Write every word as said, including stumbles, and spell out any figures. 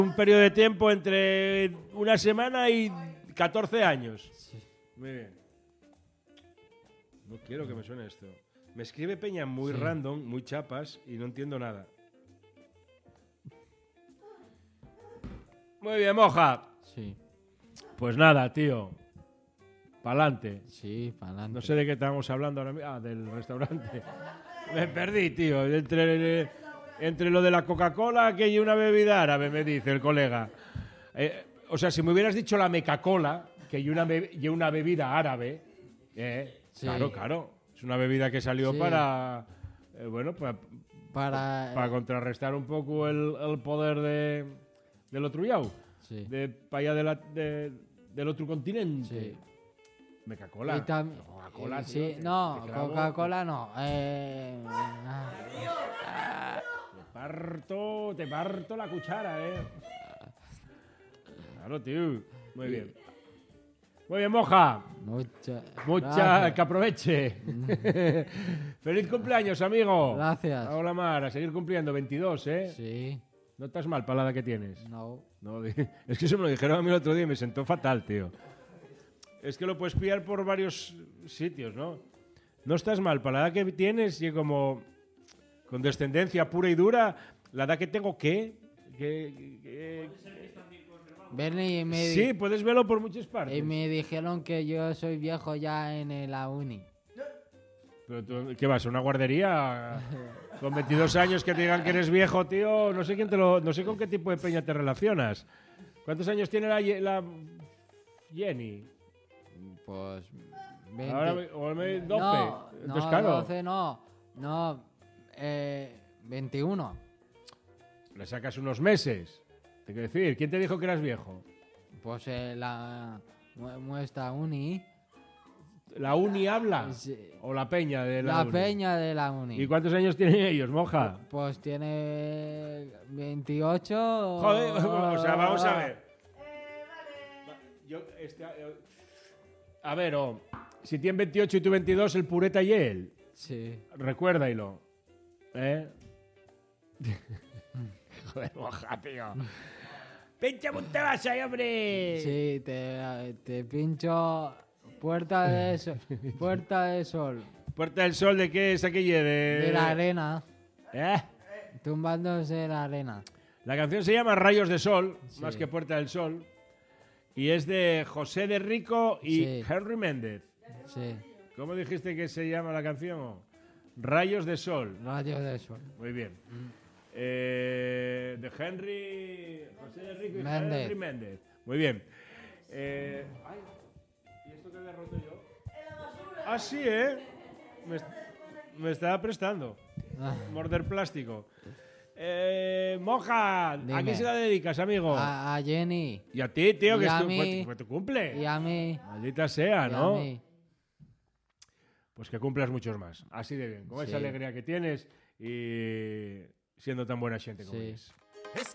Un periodo de tiempo entre una semana y catorce años. Sí. Muy bien. No quiero que me suene esto. Me escribe peña muy Sí. random, muy chapas, y no entiendo nada. Muy bien, Moja. Sí. Pues nada, tío. Pa'lante. Sí, para adelante. No sé de qué estábamos hablando ahora mismo. Ah, del restaurante. Me perdí, tío. Entre, entre lo de la Coca-Cola, que hay una bebida árabe, me dice el colega. Eh, o sea, si me hubieras dicho la Meca-Cola, que hay una, be- y una bebida árabe, eh, Sí. claro, claro. Es una bebida que salió Sí. para, eh, bueno, para, Para... para contrarrestar un poco el, el poder de, del otro yao, Sí. de para allá de la- de- del otro continente. Sí. Meca-Cola. Y tam- Coca-Cola, eh, tío, sí, te- no, te clavo- Coca-Cola no. Eh, ah, Te parto, te parto la cuchara, eh. Claro, tío. Muy bien. Muy bien, Moja. mucha, Mucha, gracias. que aproveche. Feliz cumpleaños, amigo. Gracias. Hola, Mar, a seguir cumpliendo. veintidós, ¿eh? Sí, No estás mal para la edad que tienes. no. No, di- es que eso me lo dijeron a mí el otro día y me sentó fatal, tío. Es que lo puedes pillar por varios sitios, ¿no? No estás mal para la edad que tienes y como con descendencia pura y dura, la edad que tengo, ¿qué? ¿Qué- qué- Ven y me, di- Sí, puedes verlo por muchas partes. y me dijeron que yo soy viejo ya en la uni. Pero tú, ¿qué vas? ¿A una guardería? Con veintidós años que te digan que eres viejo, tío. No sé quién te lo, no sé con qué tipo de peña te relacionas. ¿Cuántos años tiene la, Ye- la Jenny? Pues... veinte. Ahora me- o me- doce. No, Entonces, no, claro, doce no. No, eh, veintiuno. le sacas unos meses. Te quiero decir, ¿quién te dijo que eras viejo? Pues eh, la mu- muestra uni. ¿La uni habla? Sí. ¿O la peña de la, La uni? peña de la uni. ¿Y cuántos años tienen ellos, Moja? Pues tiene veintiocho. Joder, o sea, vamos a ver. Va- Yo, este, eh, a ver, oh, si tienen veintiocho y tú veintidós, el pureta y él. Sí. Recuérdalo. ¿Eh? Joder, Moja, tío. ¡Pincha un vas ahí, hombre! Sí, te, te pincho puerta de sol. Puerta de sol. ¿Puerta del Sol de qué es aquella? De, De la arena. ¿Eh? Tumbándose en la arena. La canción se llama Rayos de Sol, Sí. más que Puerta del Sol. Y es de José de Rico y Sí. Henry Méndez. Sí. ¿Cómo dijiste que se llama la canción? Rayos de Sol. Rayos de sol. Muy bien. Eh, de Henry. José de Rico y Méndez. Henry Méndez. Muy bien. Eh, ay, ¿y esto qué le he roto yo? Ah, sí, ¿eh? Me, est- me estaba prestando. Ah, Morder plástico. Eh, Moja, ¿a Dime. quién se la dedicas, amigo? A, a Jenny. Y a ti, tío, que Y es a tu, mí. fue, tu- fue tu cumple. Y a mí. Maldita sea, y a ¿no? mí. Pues que cumplas muchos más. Así de bien. Con esa Sí. alegría que tienes y siendo tan buena gente como Sí. eres.